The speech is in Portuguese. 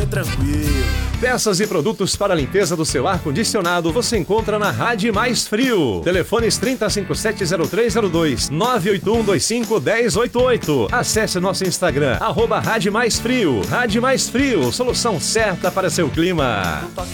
tranquilo. Peças e produtos para a limpeza do seu ar-condicionado você encontra na Rádio Mais Frio. Telefones 30570302, 981251088. Acesse nosso Instagram, @Rádio Mais Frio. Rádio Mais Frio, solução certa para seu clima.